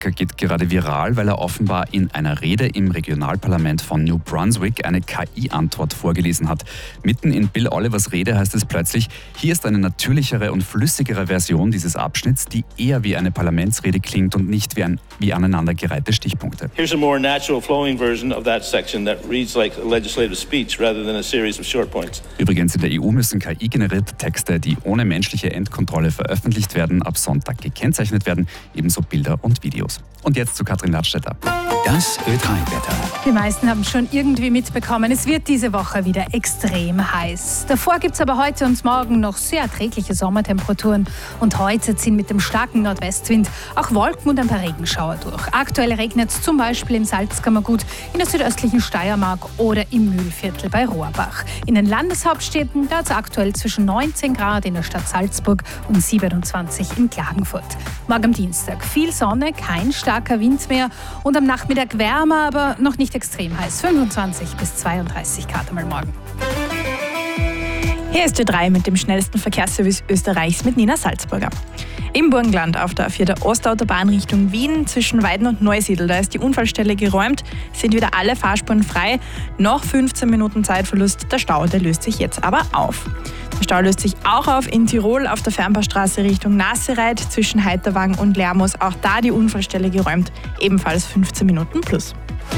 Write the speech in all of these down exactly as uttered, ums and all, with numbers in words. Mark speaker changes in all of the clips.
Speaker 1: geht gerade viral, weil er offenbar in einer Rede im Regionalparlament von New Brunswick eine K I-Antwort vorgelesen hat. Mitten in Bill Olivers Rede heißt es plötzlich, hier ist eine natürlichere und flüssigere Version dieses Abschnitts, die eher wie eine Parlamentsrede klingt und nicht wie, ein, wie aneinandergereihte Stichpunkte.
Speaker 2: Here's a more natural flowing version of that section that reads like a legislative speech rather than a series of short points.
Speaker 1: Übrigens, in der E U müssen K I-generierte Texte, die ohne menschliche Endkontrolle veröffentlicht werden, ab Sonntag gekennzeichnet werden, ebenso Bilder und Videos. Und jetzt zu Katrin Ladstätter.
Speaker 3: Das Ö drei Wetter.
Speaker 4: Die meisten haben schon irgendwie mitbekommen, es wird diese Woche wieder extrem heiß. Davor gibt es aber heute und morgen noch sehr erträgliche Sommertemperaturen. Und heute ziehen mit dem starken Nordwestwind auch Wolken und ein paar Regenschauer durch. Aktuell regnet es zum Beispiel im Salzkammergut, in der südöstlichen Steiermark oder im Mühlviertel bei Rohrbach. In den Landeshauptstädten da hat es aktuell zwischen neunzehn Grad in der Stadt Salzburg und siebenundzwanzig in Klagenfurt. Morgen am Dienstag viel Sonne, kein starker Wind mehr und am Nachmittag wärmer, aber noch nicht extrem heiß. fünfundzwanzig bis zweiunddreißig Grad einmal morgen.
Speaker 5: Hier ist Ö drei mit dem schnellsten Verkehrsservice Österreichs mit Nina Salzburger. Im Burgenland auf der A vier der Ostautobahn Richtung Wien zwischen Weiden und Neusiedl, da ist die Unfallstelle geräumt, sind wieder alle Fahrspuren frei. Noch fünfzehn Minuten Zeitverlust, der Stau, der löst sich jetzt aber auf. Der Stau löst sich auch auf in Tirol auf der Fernbahnstraße Richtung Nassereit zwischen Heiterwagen und Lermoos. Auch da die Unfallstelle geräumt, ebenfalls fünfzehn Minuten plus.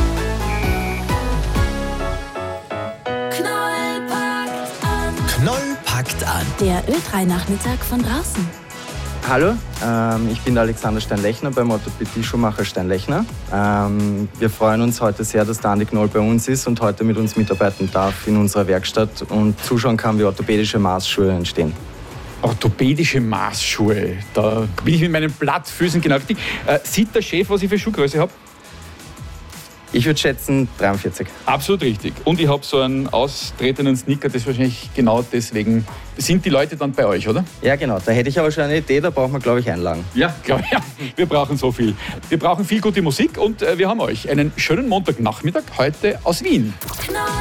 Speaker 3: Knoll packt an.
Speaker 6: Der Ö drei Nachmittag von draußen.
Speaker 7: Hallo, ähm, ich bin der Alexander Steinlechner beim Orthopädie-Schuhmacher Steinlechner. Ähm, wir freuen uns heute sehr, dass der Andi Knoll bei uns ist und heute mit uns mitarbeiten darf in unserer Werkstatt und zuschauen kann, wie orthopädische Maßschuhe entstehen.
Speaker 8: Orthopädische Maßschuhe, da bin ich mit meinen Plattfüßen genau richtig. Äh, sieht der Chef, was ich für Schuhgröße habe?
Speaker 7: Ich würde schätzen dreiundvierzig.
Speaker 8: Absolut richtig. Und ich habe so einen austretenden Sneaker, das wahrscheinlich genau deswegen sind die Leute dann bei euch, oder?
Speaker 7: Ja, genau. Da hätte ich aber schon eine Idee, da brauchen wir, glaube ich, Einlagen.
Speaker 8: Ja, glaube ich. Ja. Wir brauchen so viel. Wir brauchen viel gute Musik und äh, wir haben euch einen schönen Montagnachmittag heute aus Wien.
Speaker 6: Knoll